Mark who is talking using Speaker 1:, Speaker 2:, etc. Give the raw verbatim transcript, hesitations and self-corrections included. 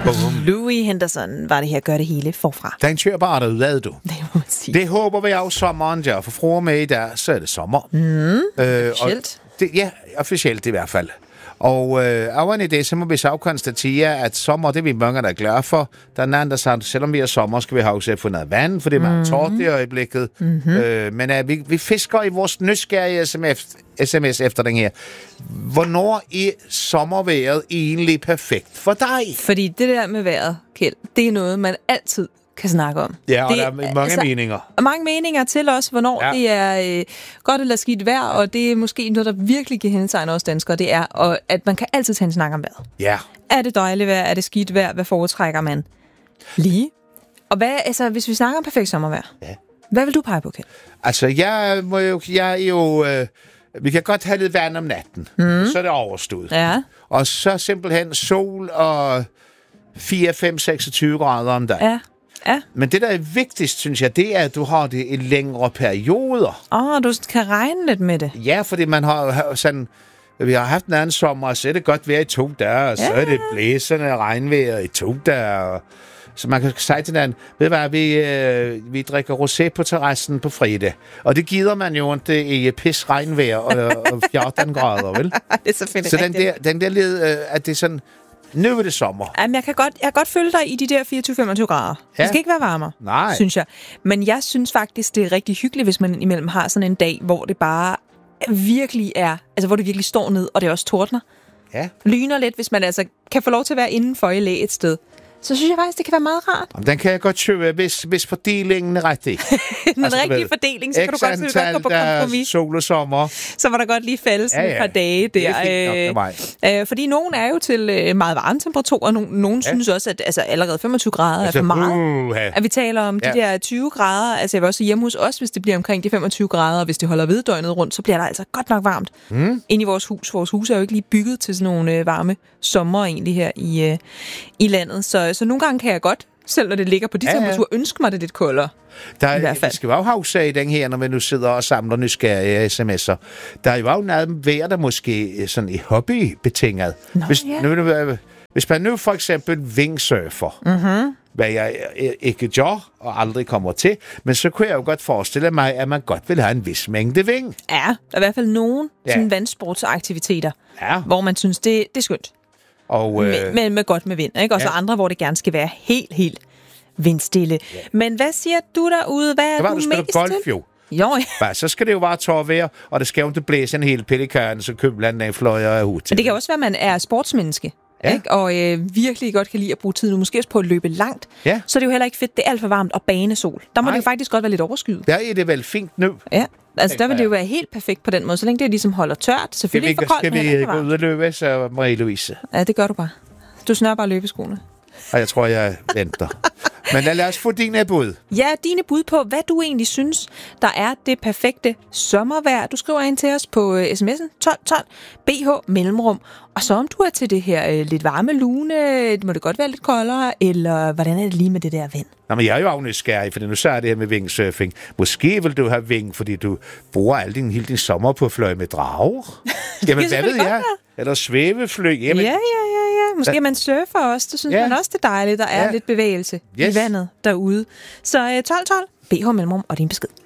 Speaker 1: Louis Henderson var det her, gør det hele forfra.
Speaker 2: Den kører bare derudad, du.
Speaker 1: Det må man sige.
Speaker 2: Det håber vi også sommeren, ja. For fruer med i dag, så er det sommer.
Speaker 1: Mm, øh, officielt.
Speaker 2: Det, ja, officielt i hvert fald. Og øh, oven i det, så må vi så konstatere, at sommer, det er vi mange, der er glade for. Der er en anden, der siger, selvom vi er sommer, skal vi have set for noget vand, for det er meget mm-hmm. tårt i øjeblikket. Mm-hmm. Øh, men øh, vi, vi fisker i vores nysgerrige sms efter den her. Hvornår er sommerværet egentlig perfekt for dig?
Speaker 1: Fordi det der med vejret, Kjeld, det er noget, man altid kan snakke om.
Speaker 2: Ja, og
Speaker 1: det,
Speaker 2: der er mange altså, meninger.
Speaker 1: Mange meninger til os, hvornår ja. det er øh, godt eller skidt vejr, og det er måske noget, der virkelig kan hændetegne os danskere, det er, og, at man kan altid tage en snak om vejret.
Speaker 2: Ja.
Speaker 1: Er det dejligt vejr? Er det skidt vejr? Hvad foretrækker man? Lige. Og hvad, altså, hvis vi snakker om perfekt sommervejr, ja. hvad vil du pege på, Kjeld?
Speaker 2: Altså, jeg, må jo, jeg er jo... Øh, vi kan godt have lidt vand om natten, mm. så er det overstået. Ja. Og så simpelthen sol og fire, fem, seksogtyve grader om dagen. Ja. Ja. Men det, der er vigtigst, synes jeg, det er, at du har det i længere perioder.
Speaker 1: Åh, oh, du kan regne lidt med det.
Speaker 2: Ja, fordi man har sådan... Vi har haft en anden sommer, og så er det godt vejr i to dage, og ja. så er det blæsende regnvejr i to dage. Og så man kan sige til den, ved du hvad, vi, øh, vi drikker rosé på terrassen på fredag. Og det gider man jo ikke i pis regnvejr og, og fjorten grader, vel?
Speaker 1: Det er selvfølgelig
Speaker 2: så den der, den der led, øh, at det er sådan... Nu er det sommer.
Speaker 1: Jamen, jeg kan godt, jeg kan godt følge dig i de der fireogtyve til femogtyve grader. Ja. Det skal ikke være varmere, Nej. synes jeg. Men jeg synes faktisk, det er rigtig hyggeligt, hvis man imellem har sådan en dag, hvor det bare virkelig er, altså hvor det virkelig står ned, og det også tordner. Ja. Lyner lidt, hvis man altså kan få lov til at være indenfor i læ et sted. Så synes jeg faktisk, det kan være meget rart.
Speaker 2: Jamen, den kan jeg godt købe, hvis, hvis fordelingen er rigtig.
Speaker 1: Den altså, rigtige fordeling, så kan du godt, så godt gå på kompromis.
Speaker 2: Sol og sommer.
Speaker 1: Så var der godt lige falde sådan ja, ja. et par dage der. Det er fint nok med mig. Fordi nogen er jo til øh, meget varme temperaturer, og nogen, nogen ja. synes også, at altså, allerede femogtyve grader altså, er for meget. Uh, at vi taler om ja. de der tyve grader. Altså jeg vil også hjemme hos os, hvis det bliver omkring de femogtyve grader, og hvis det holder ved døgnet rundt, så bliver der altså godt nok varmt. Mm. Inde i vores hus. Vores hus er jo ikke lige bygget til sådan nogle øh, varme sommer egentlig her i, øh, i landet. Så Så nogle gange kan jeg godt, selv når det ligger på de ja, temperaturer, ja. ønske mig det lidt koldere.
Speaker 2: Der, i hvert fald. Det skal jo have i den her, når vi nu sidder og samler nysgerrige sms'er. Der er jo noget vejr, der måske sådan i hobby betinget. Nå, hvis, ja. nu, hvis man nu for eksempel wingsurfer, mm-hmm. hvad jeg ikke gør og aldrig kommer til, men så kunne jeg jo godt forestille mig, at man godt vil have en vis mængde ving. Ja,
Speaker 1: der er i hvert fald nogle ja. sådan vandsportsaktiviteter, ja. hvor man synes, det, det er skønt. Og, øh... med, med, med godt med vind, ikke? Og så ja. andre, hvor det gerne skal være helt, helt vindstille. Ja. Men hvad siger du derude? Hvad er
Speaker 2: det var,
Speaker 1: du,
Speaker 2: du
Speaker 1: mest
Speaker 2: golf,
Speaker 1: til?
Speaker 2: Jo.
Speaker 1: Jo, ja.
Speaker 2: Hva, så skal det jo bare tørre vejr, og det skal jo ikke blæse en hel pelikan, så køber landet af fløjer af hud til.
Speaker 1: Men det kan også være, at man er sportsmenneske. Ja. Ikke? Og øh, virkelig godt kan lide at bruge tiden, måske også på at løbe langt. Ja. Så er det jo heller ikke fedt, det er alt for varmt og banesol. Der må Nej. det jo faktisk godt være lidt overskyet.
Speaker 2: Der er det vel fint nu.
Speaker 1: Ja, altså der vil det jo være helt perfekt på den måde, så længe det ligesom holder tørt. Selvfølgelig ikke for koldt,
Speaker 2: men Skal vi gå ud og løbe, så Marie-Louise?
Speaker 1: Ja, det gør du bare. Du snører bare løbeskoene.
Speaker 2: Og jeg tror, jeg venter. Men lad os få dine bud.
Speaker 1: Ja, dine bud på, hvad du egentlig synes, der er det perfekte sommervejr. Du skriver ind til os på uh, sms'en tolv tolv B H mellemrum. Og så om du er til det her uh, lidt varme lune, må det godt være lidt koldere, eller hvordan er det lige med det der vind?
Speaker 2: Nå, men jeg er jo afnysgerrig, for nu så er det her med wingsurfing. Måske vil du have ving, fordi du bruger al din, hele din sommer på at fløje med drager. Jamen, hvad ved jeg? Være. Eller svævefly. Jamen,
Speaker 1: ja, ja, ja, ja. Måske man surfer også. Det synes ja. man også, det er dejligt. Der er ja. lidt bevægelse yes. i vandet derude. Så uh, tolv tolv B H mellemrum og din besked.